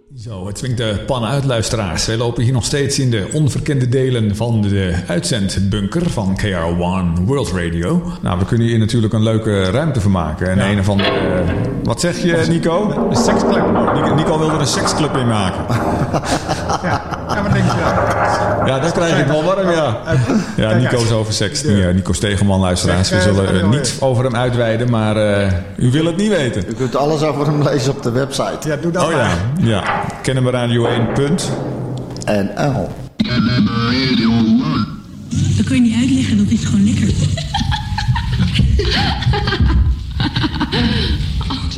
Zo, het swingt de pan uit, luisteraars. Wij lopen hier nog steeds in de onverkende delen van de uitzendbunker van KRO1 World Radio. Nou, we kunnen hier natuurlijk een leuke ruimte van maken. En een van de... wat zeg je, Nico? Een seksclub. Nico wil er een seksclub in maken. Ja, wat denk je dan? Ja, dat krijg ik wel warm, ja. Ja, Nico is over seks. Nico Stegeman, luisteraars. We zullen niet over hem uitweiden, maar u wil het niet weten. U kunt alles over hem lezen op de website. Ja, doe dat Oh ja, ja. Kennen we radio1.nl. Dat kun je niet uitleggen, dat is gewoon lekker.